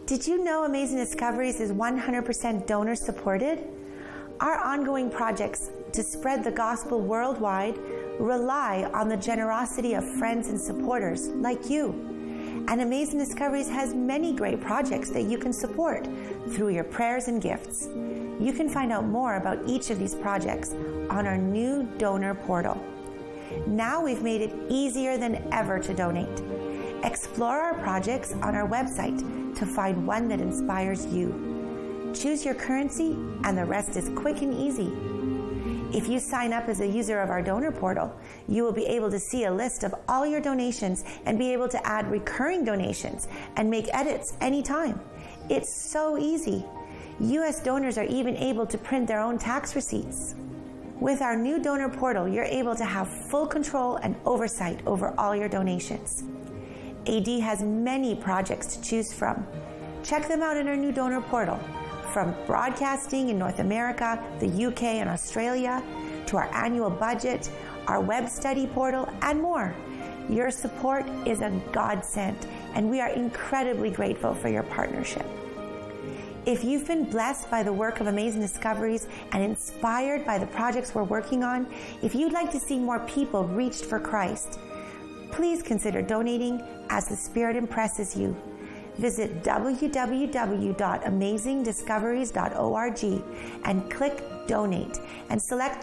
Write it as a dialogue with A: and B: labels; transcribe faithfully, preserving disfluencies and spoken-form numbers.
A: Did you know Amazing Discoveries is one hundred percent donor supported? Our ongoing projects to spread the gospel worldwide rely on the generosity of friends and supporters like you. And Amazing Discoveries has many great projects that you can support through your prayers and gifts. You can find out more about each of these projects on our new donor portal. Now we've made it easier than ever to donate. Explore our projects on our website to find one that inspires you. Choose your currency and the rest is quick and easy. If you sign up as a user of our donor portal, you will be able to see a list of all your donations and be able to add recurring donations and make edits anytime. It's so easy. U S donors are even able to print their own tax receipts. With our new donor portal, you're able to have full control and oversight over all your donations. A D has many projects to choose from. Check them out in our new donor portal. From broadcasting in North America, the U K, and Australia, to our annual budget, our web study portal, and more. Your support is a godsend, and we are incredibly grateful for your partnership. If you've been blessed by the work of Amazing Discoveries and inspired by the projects we're working on, if you'd like to see more people reached for Christ, please consider donating as the Spirit impresses you. Visit w w w dot amazing discoveries dot org and click Donate and select